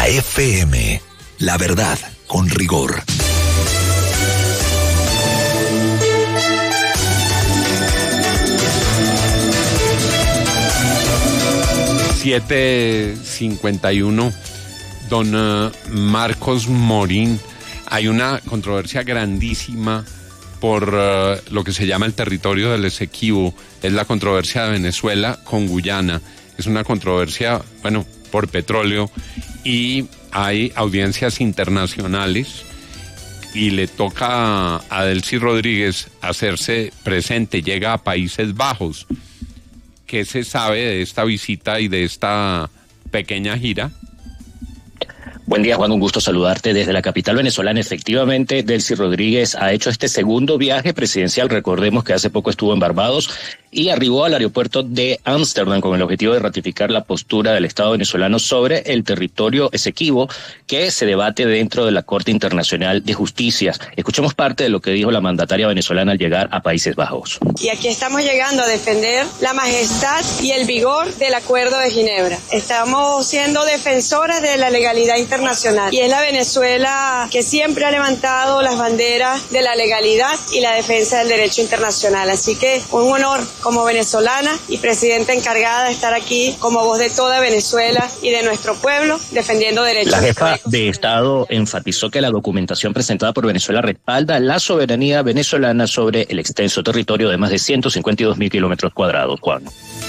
FM. La verdad, con rigor. $7:51. Don Marcos Morín, hay una controversia grandísima por lo que se llama el territorio del Esequibo. Es la controversia de Venezuela con Guyana. Es una controversia, bueno, por petróleo, y hay audiencias internacionales y le toca a Delcy Rodríguez hacerse presente. Llega a Países Bajos. ¿Qué se sabe de esta visita y de esta pequeña gira? Buen día, Juan, un gusto saludarte desde la capital venezolana. Efectivamente, Delcy Rodríguez ha hecho este segundo viaje presidencial. Recordemos que hace poco estuvo en Barbados y arribó al aeropuerto de Ámsterdam con el objetivo de ratificar la postura del Estado venezolano sobre el territorio Esequibo que se debate dentro de la Corte Internacional de Justicia. Escuchemos parte de lo que dijo la mandataria venezolana al llegar a Países Bajos. Y aquí estamos llegando a defender la majestad y el vigor del Acuerdo de Ginebra. Estamos siendo defensoras de la legalidad internacional. Y es la Venezuela que siempre ha levantado las banderas de la legalidad y la defensa del derecho internacional. Así que un honor como venezolana y presidenta encargada de estar aquí como voz de toda Venezuela y de nuestro pueblo defendiendo derechos. La jefa de Estado enfatizó que la documentación presentada por Venezuela respalda la soberanía venezolana sobre el extenso territorio de más de 152,000 kilómetros cuadrados. Juan.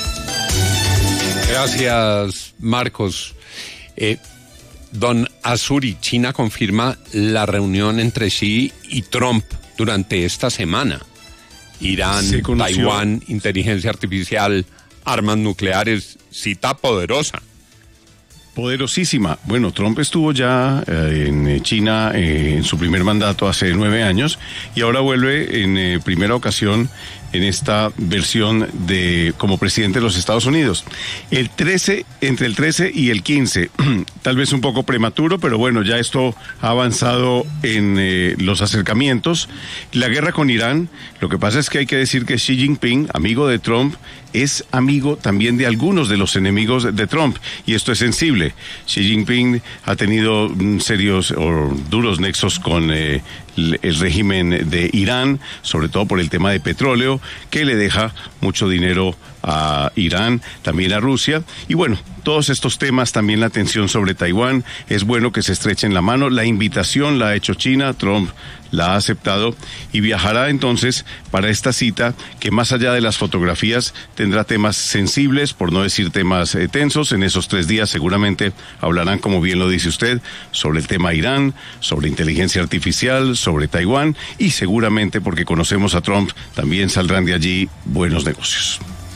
Gracias, Marcos. Don Azuri, China confirma la reunión entre Xi y Trump durante esta semana. Irán, Taiwán, inteligencia artificial, armas nucleares, cita poderosa. Poderosísima. Bueno, Trump estuvo ya en China en su primer mandato hace 9 años y ahora vuelve en primera ocasión en esta versión de como presidente de los Estados Unidos. Entre el 13 y el 15, tal vez un poco prematuro, pero bueno, ya esto ha avanzado en los acercamientos. La guerra con Irán, lo que pasa es que hay que decir que Xi Jinping, amigo de Trump, es amigo también de algunos de los enemigos de Trump, y esto es sensible. Xi Jinping ha tenido serios o duros nexos con el régimen de Irán, sobre todo por el tema de petróleo, que le deja mucho dinero a Irán, también a Rusia, y bueno, todos estos temas, también la tensión sobre Taiwán. Es bueno que se estrechen la mano. La invitación la ha hecho China, Trump la ha aceptado y viajará entonces para esta cita que, más allá de las fotografías, tendrá temas sensibles, por no decir temas tensos. En esos 3 días seguramente hablarán, como bien lo dice usted, sobre el tema Irán, sobre inteligencia artificial, sobre Taiwán, y seguramente, porque conocemos a Trump, también saldrán de allí buenos negocios.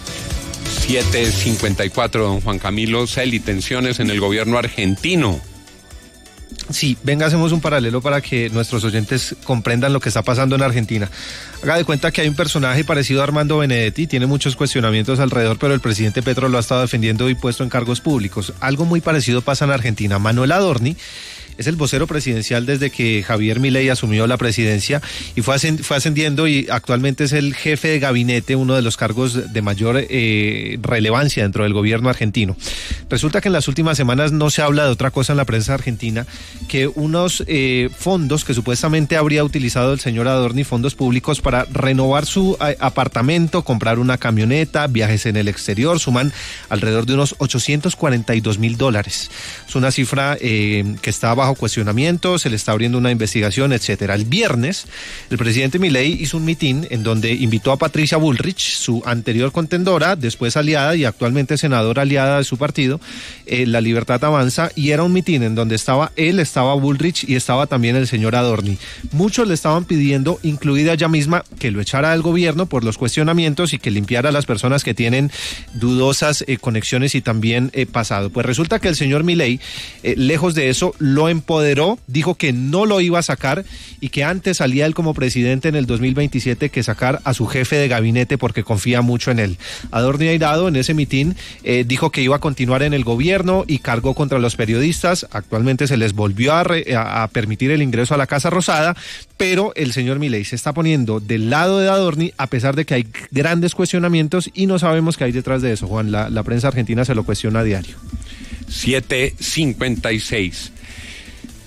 7:54, don Juan Camilo Celi, tensiones en el gobierno argentino. Sí, venga, hacemos un paralelo para que nuestros oyentes comprendan lo que está pasando en Argentina. Haga de cuenta que hay un personaje parecido a Armando Benedetti, tiene muchos cuestionamientos alrededor, pero el presidente Petro lo ha estado defendiendo y puesto en cargos públicos. Algo muy parecido pasa en Argentina. Manuel Adorni es el vocero presidencial desde que Javier Milei asumió la presidencia y fue ascendiendo, y actualmente es el jefe de gabinete, uno de los cargos de mayor relevancia dentro del gobierno argentino. Resulta que en las últimas semanas no se habla de otra cosa en la prensa argentina que unos fondos que supuestamente habría utilizado el señor Adorni, fondos públicos, para renovar su apartamento, comprar una camioneta, viajes en el exterior, suman alrededor de unos $842,000. Es una cifra que está bajo cuestionamiento, se le está abriendo una investigación, etcétera. El viernes, el presidente Milei hizo un mitin en donde invitó a Patricia Bullrich, su anterior contendora, después aliada y actualmente senadora aliada de su partido, La Libertad Avanza, y era un mitin en donde estaba Bullrich y estaba también el señor Adorni. Muchos le estaban pidiendo, incluida ella misma, que lo echara del gobierno por los cuestionamientos y que limpiara a las personas que tienen dudosas conexiones y también pasado. Pues resulta que el señor Milei, lejos de eso, lo empoderó, dijo que no lo iba a sacar y que antes salía él como presidente en el 2027 que sacar a su jefe de gabinete porque confía mucho en él. Adorni Airado en ese mitin dijo que iba a continuar en el gobierno y cargó contra los periodistas. Actualmente se les volvió a permitir el ingreso a la Casa Rosada, pero el señor Milei se está poniendo del lado de Adorni a pesar de que hay grandes cuestionamientos y no sabemos qué hay detrás de eso, Juan. La prensa argentina se lo cuestiona a diario. 7:56.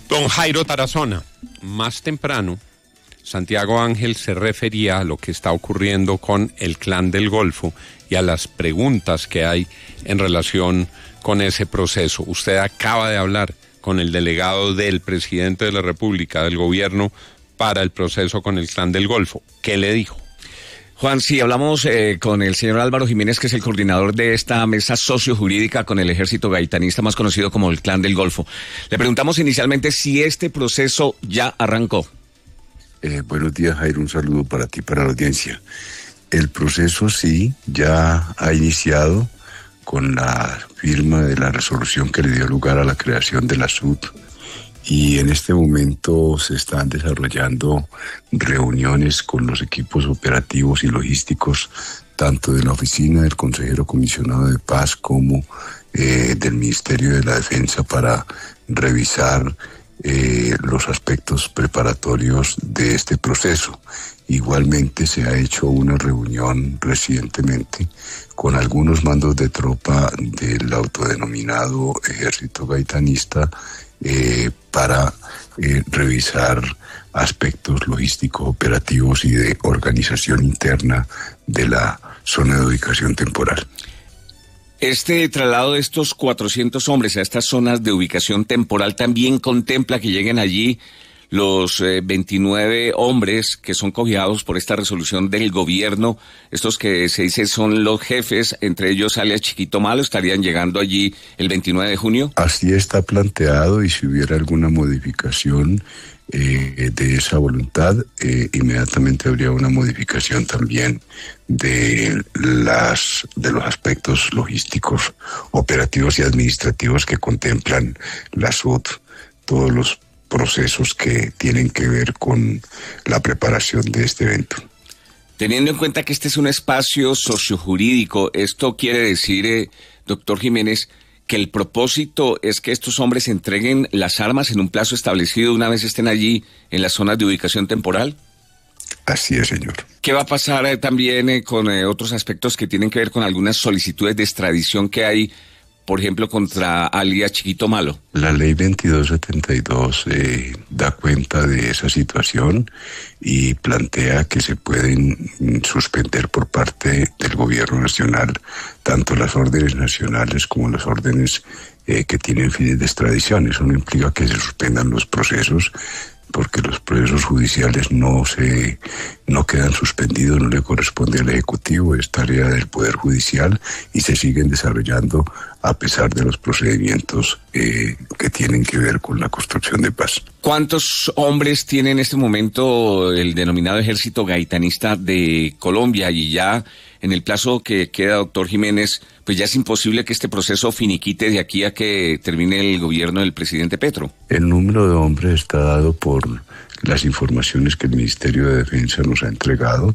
Don Jairo Tarazona, más temprano, Santiago Ángel se refería a lo que está ocurriendo con el Clan del Golfo y a las preguntas que hay en relación con ese proceso. Usted acaba de hablar con el delegado del presidente de la República, del gobierno, para el proceso con el Clan del Golfo. ¿Qué le dijo? Juan, sí, hablamos con el señor Álvaro Jiménez, que es el coordinador de esta mesa sociojurídica con el ejército gaitanista, más conocido como el Clan del Golfo. Le preguntamos inicialmente si este proceso ya arrancó. Buenos días, Jairo, un saludo para ti, para la audiencia. El proceso sí, ya ha iniciado con la firma de la resolución que le dio lugar a la creación de la SUT. Y en este momento se están desarrollando reuniones con los equipos operativos y logísticos, tanto de la oficina del consejero comisionado de paz como del Ministerio de la Defensa, para revisar los aspectos preparatorios de este proceso. Igualmente se ha hecho una reunión recientemente con algunos mandos de tropa del autodenominado Ejército Gaitanista para revisar aspectos logísticos, operativos y de organización interna de la zona de ubicación temporal. Este traslado de estos 400 hombres a estas zonas de ubicación temporal también contempla que lleguen allí los 29 hombres que son cobijados por esta resolución del gobierno, estos que se dice son los jefes, entre ellos alias Chiquito Malo, estarían llegando allí el 29 de junio. Así está planteado, y si hubiera alguna modificación de esa voluntad, inmediatamente habría una modificación también de los aspectos logísticos, operativos y administrativos que contemplan la SUD, todos los procesos que tienen que ver con la preparación de este evento. Teniendo en cuenta que este es un espacio sociojurídico, ¿esto quiere decir, doctor Jiménez, que el propósito es que estos hombres entreguen las armas en un plazo establecido una vez estén allí en las zonas de ubicación temporal? Así es, señor. ¿Qué va a pasar también con otros aspectos que tienen que ver con algunas solicitudes de extradición que hay, por ejemplo, contra alias Chiquito Malo? La ley 2272 da cuenta de esa situación y plantea que se pueden suspender por parte del gobierno nacional tanto las órdenes nacionales como las órdenes que tienen fines de extradición. Eso no implica que se suspendan los procesos, porque los procesos judiciales no quedan suspendidos, no le corresponde al Ejecutivo, es tarea del Poder Judicial y se siguen desarrollando a pesar de los procedimientos que tienen que ver con la construcción de paz. ¿Cuántos hombres tiene en este momento el denominado Ejército Gaitanista de Colombia? Y ya en el plazo que queda, doctor Jiménez, pues ya es imposible que este proceso finiquite de aquí a que termine el gobierno del presidente Petro. El número de hombres está dado por las informaciones que el Ministerio de Defensa nos ha entregado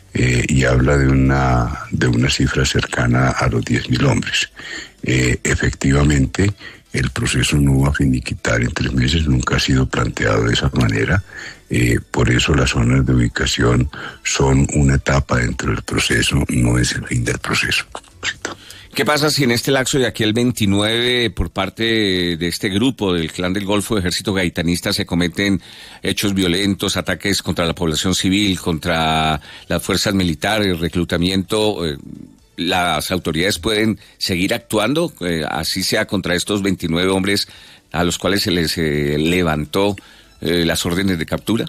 y habla de una cifra cercana a los 10.000 hombres. Efectivamente, el proceso no va a finiquitar en 3 meses, nunca ha sido planteado de esa manera. Por eso las zonas de ubicación son una etapa dentro del proceso, no es el fin del proceso. ¿Qué pasa si en este lapso de aquí el 29 por parte de este grupo del Clan del Golfo, Ejército Gaitanista, se cometen hechos violentos, ataques contra la población civil, contra las fuerzas militares, reclutamiento? ¿Las autoridades pueden seguir actuando, así sea contra estos 29 hombres a los cuales se les levantó las órdenes de captura?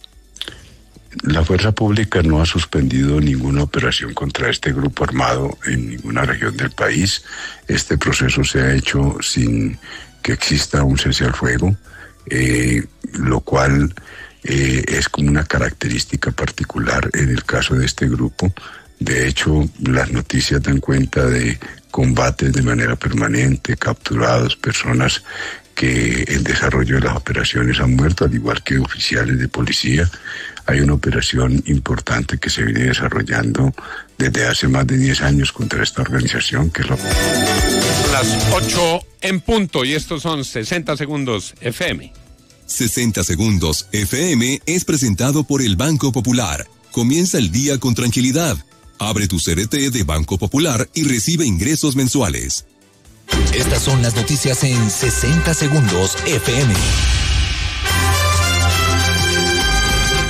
La fuerza pública no ha suspendido ninguna operación contra este grupo armado en ninguna región del país. Este proceso se ha hecho sin que exista un cese al fuego, lo cual es como una característica particular en el caso de este grupo. De hecho, las noticias dan cuenta de combates de manera permanente, capturados, personas que en desarrollo de las operaciones han muerto, al igual que oficiales de policía. Hay una operación importante que se viene desarrollando desde hace más de 10 años contra esta organización, que es la... Las 8 en punto, y estos son 60 Segundos FM. 60 Segundos FM es presentado por el Banco Popular. Comienza el día con tranquilidad. Abre tu CRT de Banco Popular y recibe ingresos mensuales. Estas son las noticias en 60 Segundos FM.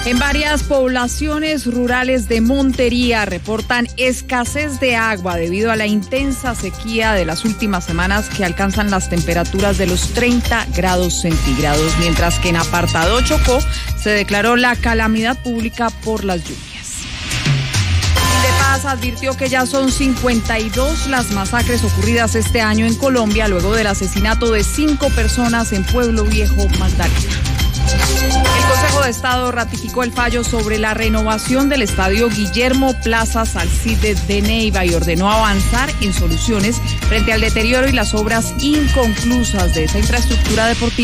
En varias poblaciones rurales de Montería reportan escasez de agua debido a la intensa sequía de las últimas semanas que alcanzan las temperaturas de los 30 grados centígrados, mientras que en Apartado Chocó se declaró la calamidad pública por las lluvias. Paz advirtió que ya son 52 las masacres ocurridas este año en Colombia luego del asesinato de 5 personas en Pueblo Viejo, Magdalena. El Consejo de Estado ratificó el fallo sobre la renovación del estadio Guillermo Plaza Salcide de Neiva y ordenó avanzar en soluciones frente al deterioro y las obras inconclusas de esa infraestructura deportiva.